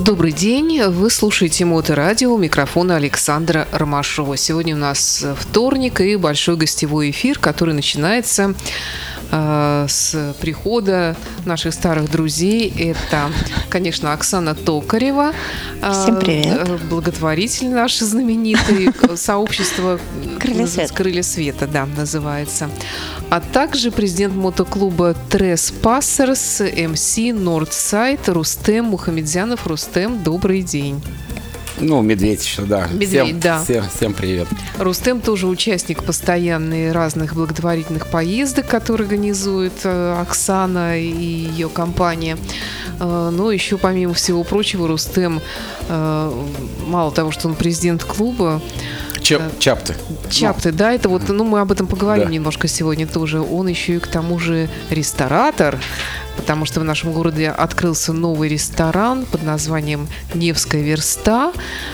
Добрый день, вы слушаете Моторадио, у микрофона Александра Ромашова. Сегодня у нас вторник и большой гостевой эфир, который начинается с прихода наших старых друзей. Это, конечно, Оксана Токарева. Всем привет. Благотворитель наш знаменитый, сообщество «Крылья света», да, называется. А также президент мотоклуба Trespassers, МС Northside Рустем Мухамедзянов. Рустем, добрый день. Медведь еще, да. Медведь, да. Всем привет. Рустем тоже участник постоянный разных благотворительных поездок, которые организует Оксана и ее компания. Но еще, помимо всего прочего, Рустем, мало того, что он президент клуба, Чапты. Да, это вот, мы об этом поговорим немножко сегодня тоже. Он еще и к тому же ресторатор, потому что в нашем городе открылся новый ресторан под названием «Невская верста»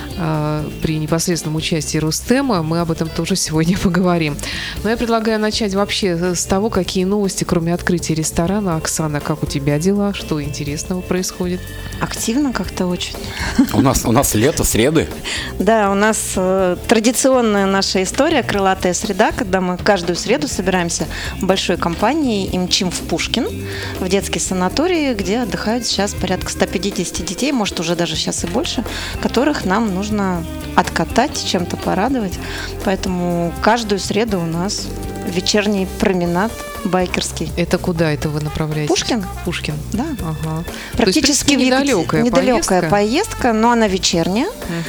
при непосредственном участии Рустема. Мы об этом тоже сегодня поговорим. Но я предлагаю начать вообще с того, какие новости, кроме открытия ресторана. Оксана, как у тебя дела? Что интересного происходит? Активно как-то очень. У нас лето, среды. Да, у нас традиционная наша история «Крылатая среда», когда мы каждую среду собираемся в большой компании и мчим в Пушкин, в детский санаторий, где отдыхают сейчас порядка 150 детей, может уже даже сейчас и больше, которых нам нужно откатать, чем-то порадовать. Поэтому каждую среду у нас вечерний променад байкерский. Это куда это вы направляетесь? Пушкин. Да. Ага. Практически недалекая поездка, но она вечерняя.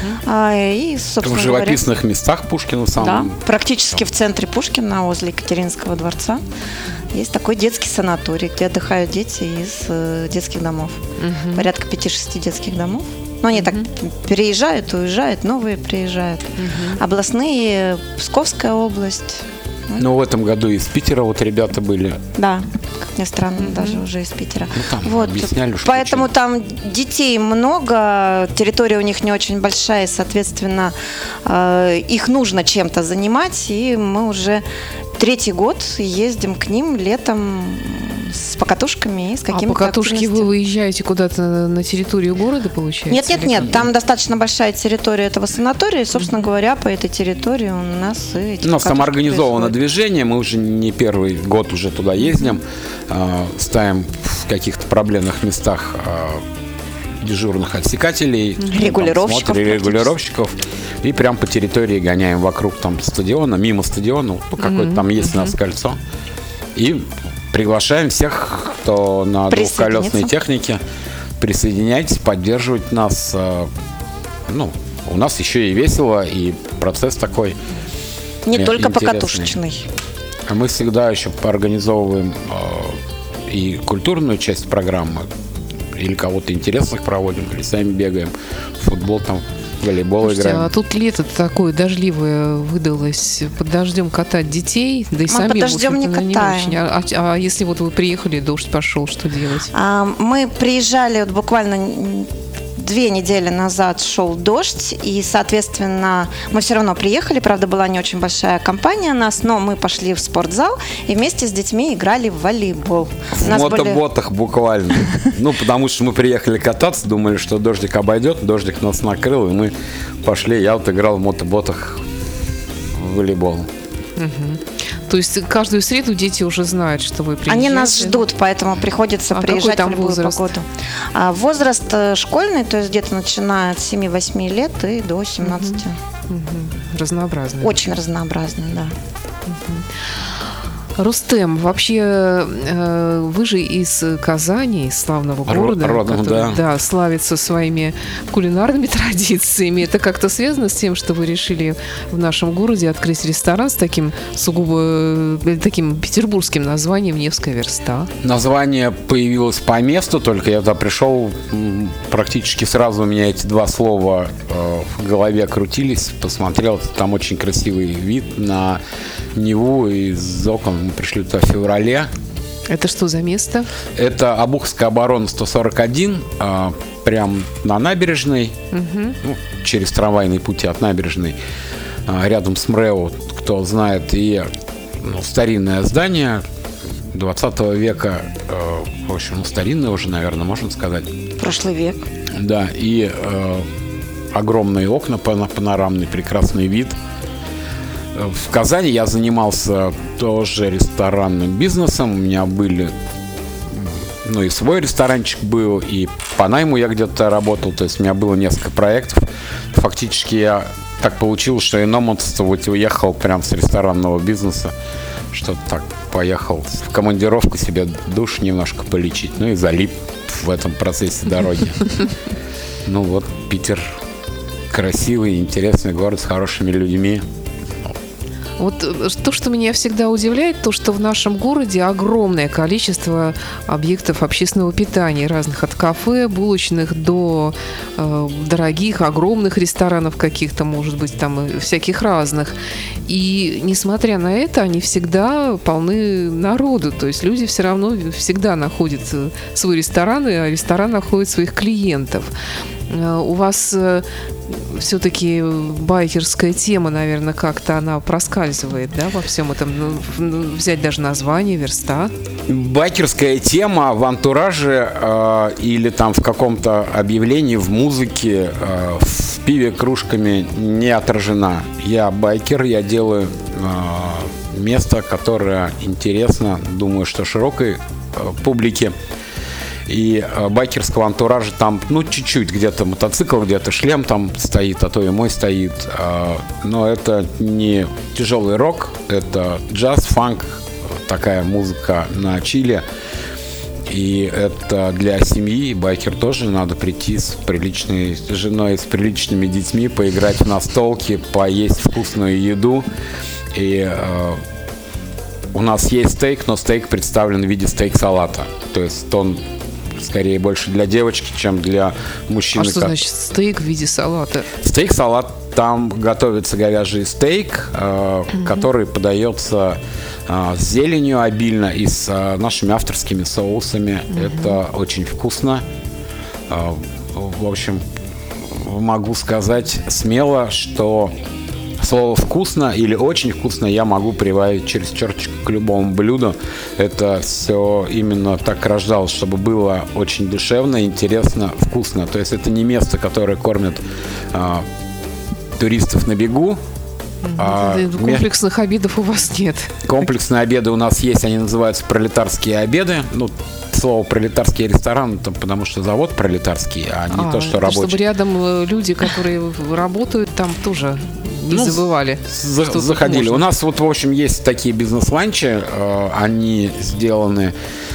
И, собственно, в живописных местах Пушкина Да, практически в центре Пушкина, возле Екатеринского дворца. Есть такой детский санаторий, где отдыхают дети из детских домов. Порядка 5-6 детских домов. Но они так переезжают, уезжают, новые приезжают. Областные, Псковская область. В этом году из Питера ребята были. Да, как ни странно, даже уже из Питера. Объясняли, что поэтому там детей много, территория у них не очень большая, и, соответственно, их нужно чем-то занимать, и мы уже 3-й год ездим к ним летом с покатушками и с какими-то покатушки вы выезжаете куда-то на территорию города, получается? Нет, там достаточно большая территория этого санатория, и, собственно говоря, по этой территории у нас У нас там организовано движение, мы уже не первый год уже туда ездим, ставим в каких-то проблемных местах дежурных отсекателей, регулировщиков, и прям по территории гоняем вокруг стадиона, мимо стадиона, какое-то там есть у нас кольцо, и приглашаем всех, кто на двухколесной технике, присоединяйтесь, поддерживать нас. У нас еще и весело, и процесс такой не только интересный. покатушечный. А мы всегда еще организовываем и культурную часть программы, или кого-то интересных проводим, или сами бегаем, футбол волейбол играем. А тут лето такое дождливое выдалось, под дождем катать детей, да и сами под дождем не катаем. Не очень. А если вы приехали, дождь пошел, что делать? Мы приезжали буквально 2 недели назад шел дождь, и, соответственно, мы все равно приехали, правда, была не очень большая компания нас, но мы пошли в спортзал и вместе с детьми играли в волейбол. В мотоботах буквально. Потому что мы приехали кататься, думали, что дождик обойдет, дождик нас накрыл, и мы пошли, я играл в мотоботах в волейбол. То есть каждую среду дети уже знают, что вы приезжаете? Они нас ждут, поэтому приходится приезжать в любую погоду. Возраст школьный, то есть где-то начиная от 7-8 лет и до 17. Разнообразный. Очень разнообразный, да. Рустем, вообще вы же из Казани, из славного города, который славится своими кулинарными традициями. Это как-то связано с тем, что вы решили в нашем городе открыть ресторан с таким сугубо таким петербургским названием «Невская верста»? Название появилось по месту, только я туда пришел, практически сразу у меня эти 2 слова в голове крутились, посмотрел, там очень красивый вид на Неву из окон. Мы пришли туда в феврале. Это что за место? Это Обуховская оборона 141, прям на набережной, через трамвайные пути от набережной, рядом с МРЭО, кто знает, и старинное здание, 20 века, в общем, старинный уже, наверное, можно сказать. Прошлый век. Да, и огромные окна, панорамный прекрасный вид. В Казани я занимался тоже ресторанным бизнесом. У меня были, и свой ресторанчик был, и по найму я где-то работал. То есть у меня было несколько проектов. Фактически я так получилось, что иномовство уехал прям с ресторанного бизнеса. Что так поехал в командировку себе душ немножко полечить. И залип в этом процессе дороги. Питер красивый, интересный город с хорошими людьми. Вот то, что меня всегда удивляет, то, что в нашем городе огромное количество объектов общественного питания, разных от кафе, булочных до дорогих, огромных ресторанов каких-то, может быть, там всяких разных. И несмотря на это, они всегда полны народу. То есть люди все равно всегда находят свой ресторан, а ресторан находит своих клиентов. У вас все-таки байкерская тема, наверное, как-то она проскальзывает, да, во всем этом. Взять даже название, верста. Байкерская тема в антураже или там в каком-то объявлении, в музыке, в пиве кружками не отражена. Я байкер, я делаю место, которое интересно, думаю, что широкой публике. И байкерского антуража там, чуть-чуть, где-то мотоцикл, где-то шлем там стоит, а то и мой стоит. Но это не тяжелый рок, это джаз, фанк, такая музыка на чиле. И это для семьи, байкер тоже надо прийти с приличной женой, с приличными детьми, поиграть в настолки, поесть вкусную еду. И у нас есть стейк, но стейк представлен в виде стейк-салата. То есть он скорее больше для девочки, чем для мужчины. А что значит стейк в виде салата? Стейк-салат, там готовится говяжий стейк, который подается с зеленью обильно и с нашими авторскими соусами. Это очень вкусно. В общем, могу сказать смело, что слово «вкусно» или «очень вкусно» я могу прибавить через черточку к любому блюду. Это все именно так рождалось, чтобы было очень душевно, интересно, вкусно. То есть это не место, которое кормит туристов на бегу. Комплексных обедов у вас нет. Комплексные обеды у нас есть, они называются пролетарские обеды. Слово «пролетарский ресторан», потому что завод пролетарский, а не то, что рабочий. Чтобы рядом люди, которые работают там, тоже не забывали. Заходили. У нас в общем, есть такие бизнес-ланчи, они сделаны,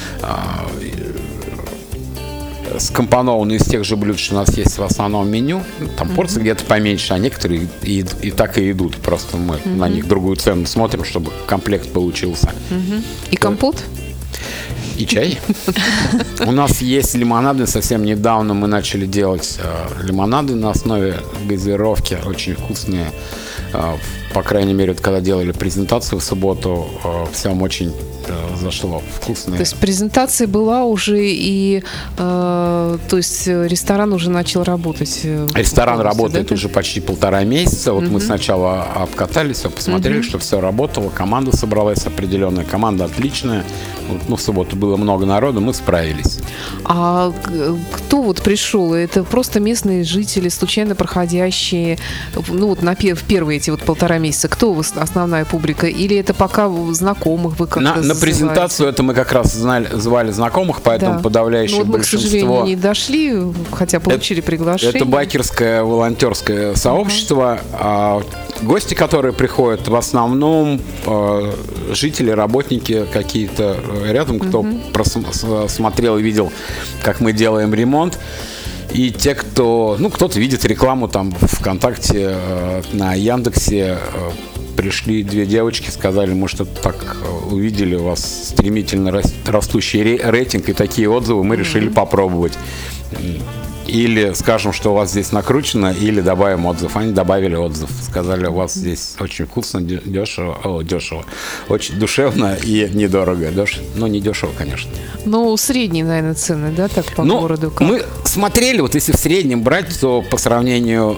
скомпонованы из тех же блюд, что у нас есть в основном меню. Там порции где-то поменьше, а некоторые и так и идут. Просто мы на них другую цену смотрим, чтобы комплект получился. И компот? И чай. У нас есть лимонады. Совсем недавно мы начали делать лимонады на основе газировки. Очень вкусные. По крайней мере, когда делали презентацию в субботу, всем очень зашло. Вкусные. То есть презентация была уже и то есть ресторан уже начал работать? Ресторан работает уже почти 1,5 месяца. Вот мы сначала обкатались, все посмотрели, что все работало. Команда собралась определенная. Команда отличная. В субботу было много народу, мы справились. А кто пришел? Это просто местные жители, случайно проходящие, в первые эти 1,5 месяца? Кто основная публика? Или это пока знакомых вы как-то на презентацию это мы как раз звали знакомых, поэтому подавляющее большинство... Мы, к сожалению, не дошли, хотя получили приглашение. Это байкерское волонтерское сообщество. Гости, которые приходят, в основном жители, работники какие-то рядом, кто смотрел и видел, как мы делаем ремонт. И те, кто-то видит рекламу там ВКонтакте, на Яндексе, пришли 2 девочки, сказали, мы что-то так увидели, у вас стремительно растущий рейтинг и такие отзывы, мы решили попробовать. Или скажем, что у вас здесь накручено, или добавим отзыв. Они добавили отзыв. Сказали, у вас здесь очень вкусно, дешево, очень душевно и недорого. Не дешево, конечно. Средние, наверное, цены, да, так по городу? Мы смотрели, если в среднем брать, то по сравнению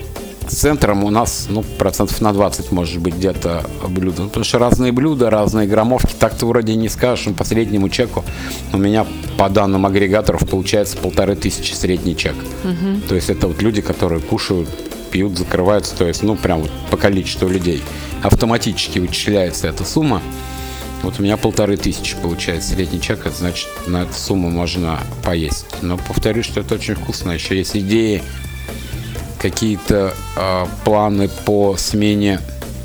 с центром у нас, ну, процентов на 20, может быть, где-то блюда. Потому что разные блюда, разные граммовки. Так-то вроде не скажешь, но по среднему чеку у меня, по данным агрегаторов, получается 1500 средний чек. То есть это вот люди, которые кушают, пьют, закрываются, то есть, ну, прям вот по количеству людей. Автоматически вычисляется эта сумма. Вот у меня 1500 получается средний чек, это значит, на эту сумму можно поесть. Но повторюсь, что это очень вкусно. Еще есть идеи, какие-то планы по смене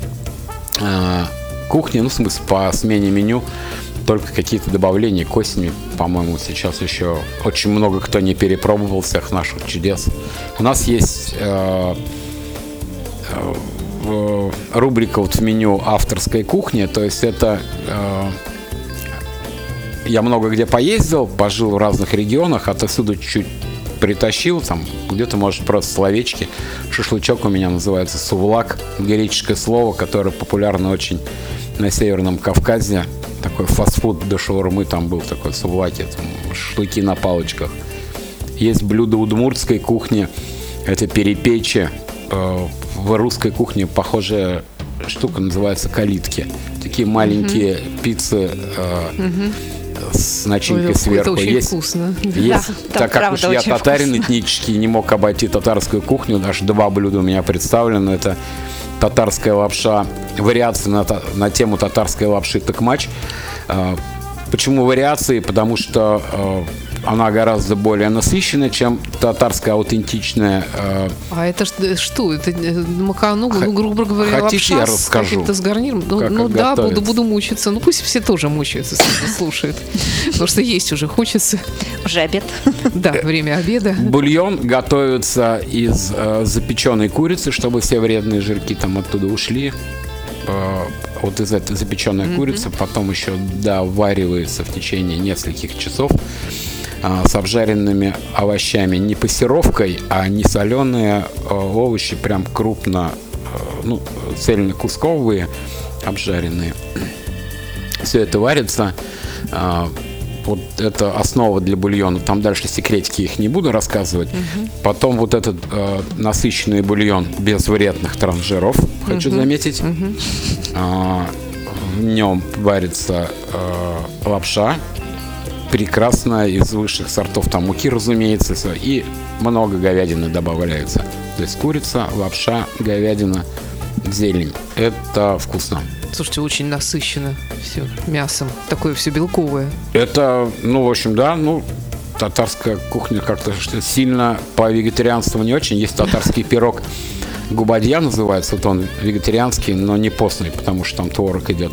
кухни, ну, в смысле, по смене меню, только какие-то добавления к осени, по-моему, сейчас еще очень много кто не перепробовал всех наших чудес. У нас есть рубрика вот в меню авторской кухни, то есть это я много где поездил, пожил в разных регионах, отсюда чуть притащил, там где-то, может, просто словечки. Шашлычок у меня называется сувлак, греческое слово, которое популярно очень на Северном Кавказе. Такой фастфуд до шаурмы, там был такой сувлаки, шашлыки на палочках. Есть блюдо удмуртской кухни, это перепечи. В русской кухне похожая штука называется калитки. Такие маленькие пиццы с начинкой сверху. Это очень вкусно. Есть, да, так как уж я татарин этнический, не мог обойти татарскую кухню. Даже 2 блюда у меня представлены. Это татарская лапша, вариация на тему татарской лапши токмач. Почему вариации? Потому что она гораздо более насыщенная, чем татарская аутентичная. А это что? Это макану, грубо говоря, хотите, лапша я расскажу, с гарниром? Ну да, буду мучиться. Ну пусть все тоже мучаются, слушают. Потому что есть уже хочется. Уже обед. Да, время обеда. Бульон готовится из запеченной курицы, чтобы все вредные жирки там оттуда ушли. Вот из этой запеченной курицы потом еще доваривается в течение нескольких часов с обжаренными овощами, не пассеровкой, а не соленые овощи, прям крупно, ну, цельнокусковые, обжаренные. Все это варится. Вот это основа для бульона. Там дальше секретики, их не буду рассказывать. Потом вот этот насыщенный бульон без вредных трансжиров, хочу заметить. В нем варится лапша, прекрасная, из высших сортов там муки, разумеется, и много говядины добавляется. То есть курица, лапша, говядина, зелень. Это вкусно. Слушайте, очень насыщенно все мясом. Такое все белковое. Это, ну, в общем, да, ну, татарская кухня как-то сильно по вегетарианству не очень. Есть татарский пирог губадья называется, вот он вегетарианский, но не постный, потому что там творог идет.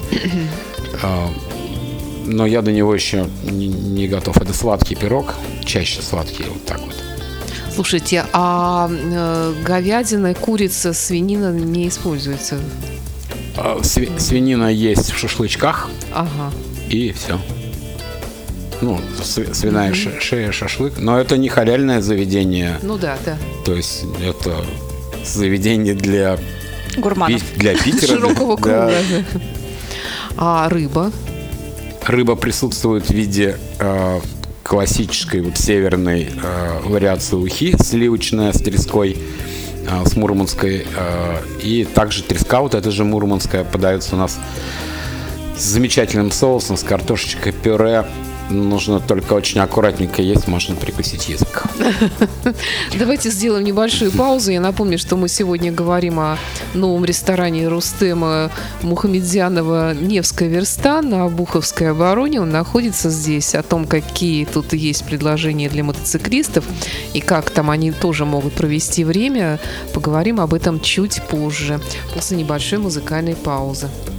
Но я до него еще не готов. Это сладкий пирог, чаще сладкий, вот так вот. Слушайте, а говядина, курица, свинина не используется? Свинина есть в шашлычках, и все. Ну, свиная шея, шашлык. Но это не халяльное заведение. Ну да, да. То есть это заведение для гурманов. Для Питера. Широкого круга. А рыба? Рыба присутствует в виде классической вот северной вариации ухи, сливочная с треской, с мурманской. И также треска, вот эта же мурманская, подается у нас с замечательным соусом, с картошечкой пюре. Нужно только очень аккуратненько есть, можно прикусить язык. Давайте сделаем небольшую паузу. Я напомню, что мы сегодня говорим о новом ресторане Рустема Мухамедзянова «Невская верста» на Обуховской обороне. Он находится здесь. О том, какие тут есть предложения для мотоциклистов и как там они тоже могут провести время, поговорим об этом чуть позже, после небольшой музыкальной паузы.